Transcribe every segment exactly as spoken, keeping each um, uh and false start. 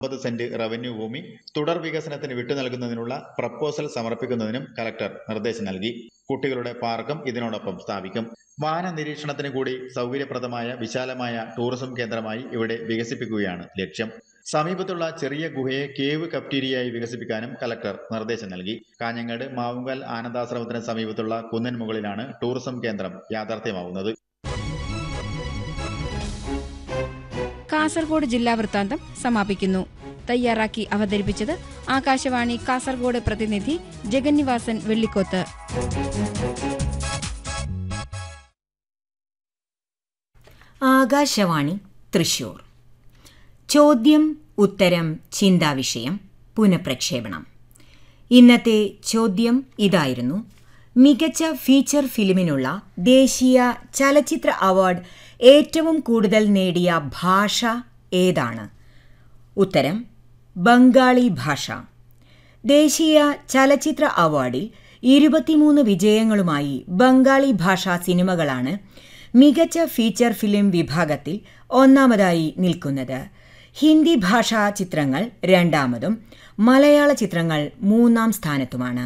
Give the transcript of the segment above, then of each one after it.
മുപ്പത് saint revenue ഭൂമി തുടർ വികസനത്തിന് വിട്ടു നൽകുന്നതിനുള്ള പ്രപ്പോസൽ സമർപ്പിക്കുന്നതിനും കലക്ടർ നിർദ്ദേശം നൽകി. കുട്ടികളുടെ പാർക്കും ഇതിനോടൊപ്പം സ്ഥാപിക്കും. വാഹന നിരീക്ഷണത്തിന് കൂടി സൗകര്യപ്രദമായ വിശാലമായ ടൂറിസം കേന്ദ്രമായി ഇവിടെ വികസിപ്പിക്കുകയാണ് ലക്ഷ്യം. സമീപത്തുള്ള ചെറിയ ഗുഹയെ കേവ് കഫ്റ്റീരിയയായി വികസിപ്പിക്കാനും കലക്ടർ നിർദ്ദേശം നൽകി. കാഞ്ഞങ്ങാട് മാവുങ്കൽ ആനന്ദാശ്രമത്തിന് സമീപത്തുള്ള കുന്നിൻ മുകളിലാണ് ടൂറിസം കേന്ദ്രം യാഥാർത്ഥ്യമാവുന്നത്. കാസർഗോഡ് ജില്ലാ വൃത്താന്തം സമാപിക്കുന്നു. തയ്യാറാക്കി അവതരിപ്പിച്ചത് ആകാശവാണി കാസർഗോഡ് പ്രതിനിധി ജഗന്നിവാസൻ വെള്ളിക്കോത്ത്. ആകാശവാണി തൃശൂർ. ചോദ്യം ഉത്തരം ചിന്താവിഷയം പുനഃപ്രക്ഷേപണം. ഇന്നത്തെ ചോദ്യം ഇതായിരുന്നു: മികച്ച ഫീച്ചർ ഫിലിമിനുള്ള ദേശീയ ചലച്ചിത്ര അവാർഡ് ഏറ്റവും കൂടുതൽ നേടിയ ഭാഷ ഏതാണ്? ഉത്തരം ബംഗാളി ഭാഷ. ദേശീയ ചലച്ചിത്ര അവാർഡിൽ ഇരുപത്തിമൂന്ന് വിജയങ്ങളുമായി ബംഗാളി ഭാഷാ സിനിമകളാണ് മികച്ച ഫീച്ചർ ഫിലിം വിഭാഗത്തിൽ ഒന്നാമതായി നിൽക്കുന്നത്. ഹിന്ദി ഭാഷാ ചിത്രങ്ങൾ രണ്ടാമതും മലയാള ചിത്രങ്ങൾ മൂന്നാം സ്ഥാനത്തുമാണ്.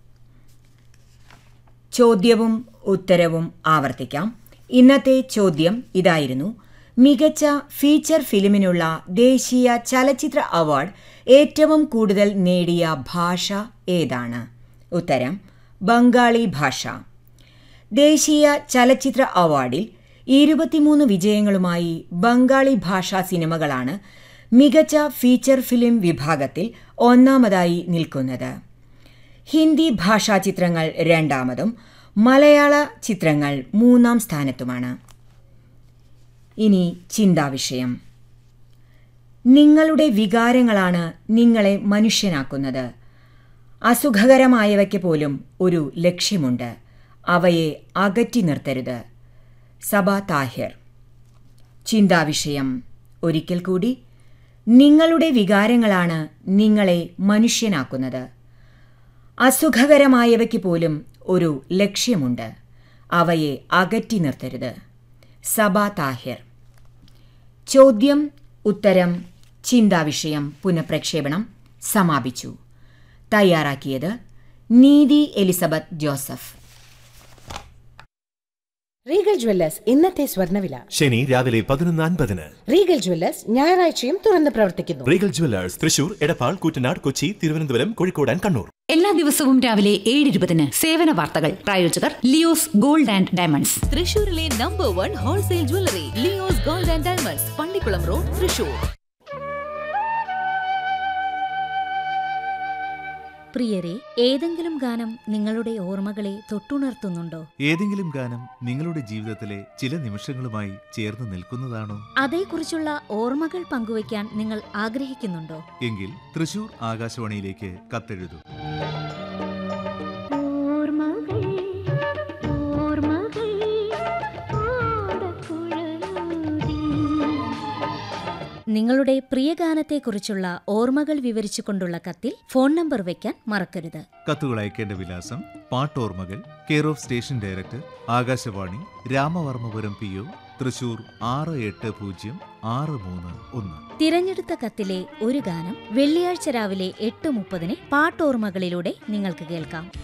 ചോദ്യവും ഉത്തരവും ആവർത്തിക്കാം. ഇന്നത്തെ ചോദ്യം ഇതായിരുന്നു: മികച്ച ഫീച്ചർ ഫിലിമിനുള്ള ദേശീയ ചലച്ചിത്ര അവാർഡ് ഏറ്റവും കൂടുതൽ നേടിയ ഭാഷ ഏതാണ്? ഉത്തരം ബംഗാളി ഭാഷ. ദേശീയ ചലച്ചിത്ര അവാർഡിൽ ഇരുപത്തിമൂന്ന് വിജയങ്ങളുമായി ബംഗാളി ഭാഷാ സിനിമകളാണ് മികച്ച ഫീച്ചർ ഫിലിം വിഭാഗത്തിൽ ഒന്നാമതായി നിൽക്കുന്നത്. ഹിന്ദി ഭാഷാ ചിത്രങ്ങൾ രണ്ടാമതും മലയാള ചിത്രങ്ങൾ മൂന്നാം സ്ഥാനത്തുമാണ്. ഇനി ചിന്താവിഷയം. നിങ്ങളുടെ വികാരങ്ങളാണ് നിങ്ങളെ മനുഷ്യനാക്കുന്നത്. അസുഖകരമായവയ്ക്ക് പോലും ഒരു ലക്ഷ്യമുണ്ട്. അവയെ അകറ്റി നിർത്തരുത്. സബാ താഹിർ. ചിന്താവിഷയം ഒരിക്കൽ കൂടി: നിങ്ങളുടെ വികാരങ്ങളാണ് നിങ്ങളെ മനുഷ്യനാക്കുന്നത്. അസുഖകരമായവയ്ക്ക് പോലും ഒരു ലക്ഷ്യമുണ്ട്. അവയെ അകറ്റി നിർത്തരുത്. സബാ താഹിർ. ചോദ്യം ഉത്തരം ചിന്താവിഷയം പുനഃപ്രക്ഷേപണം സമാപിച്ചു. തയ്യാറാക്കിയത് നീതി എലിസബത്ത് ജോസഫ്. റീഗൽ ജ്വല്ലേഴ്സ് ഇന്നത്തെ സ്വർണ്ണവില. ശനി രാവിലെ പതിനൊന്ന് അൻപതിന്. റീഗൽ ജ്വല്ലേഴ്സ് ഞായറാഴ്ചയും തുറന്ന് പ്രവർത്തിക്കുന്നു. Regal Jewellers Thrissur, Edappal, Koottanad, Kochi, Thiruvananthapuram, Kozhikode and Kannur. എല്ലാ ദിവസവും രാവിലെ ഏഴ് ഇരുപതിന് സേവന വാർത്തകൾ. പ്രായോജകർ ലിയോസ് ഗോൾഡ് ആൻഡ് ഡയമണ്ട്സ്. തൃശൂരിലെ number one wholesale jewellery Leo's gold and diamonds, Pallikkulam road, Thrissur. പ്രിയരെ, ഏതെങ്കിലും ഗാനം നിങ്ങളുടെ ഓർമ്മകളെ തൊട്ടുണർത്തുന്നുണ്ടോ? ഏതെങ്കിലും ഗാനം നിങ്ങളുടെ ജീവിതത്തിലെ ചില നിമിഷങ്ങളുമായി ചേർന്ന് നിൽക്കുന്നതാണോ? അതേക്കുറിച്ചുള്ള ഓർമ്മകൾ പങ്കുവയ്ക്കാൻ നിങ്ങൾ ആഗ്രഹിക്കുന്നുണ്ടോ? എങ്കിൽ തൃശൂർ ആകാശവാണിയിലേക്ക് കത്തെഴുതൂ. നിങ്ങളുടെ പ്രിയ ഗാനത്തെക്കുറിച്ചുള്ള ഓർമ്മകൾ വിവരിച്ചുകൊണ്ടുള്ള കത്തിൽ ഫോൺ നമ്പർ വയ്ക്കാൻ മറക്കരുത്. കത്തുകൾ അയക്കേണ്ട വിലാസം: പാട്ടോർമ്മകൾ, care of station director, Akashvani, Ramavarmapuram P O, Thrissur ആറ് എട്ട് പൂജ്യം ആറ് മൂന്ന് ഒന്ന്. തിരഞ്ഞെടുത്ത കത്തിലെ ഒരു ഗാനം വെള്ളിയാഴ്ച രാവിലെ എട്ട് മുപ്പതിന് പാട്ടോർമ്മകളിലൂടെ നിങ്ങൾക്ക് കേൾക്കാം.